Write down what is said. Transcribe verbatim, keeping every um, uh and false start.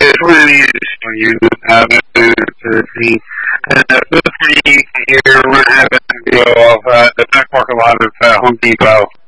it's really interesting when you uh, move to the scene. And uh, feel free to hear what happened to go off uh, the back parking lot of uh, Home Depot.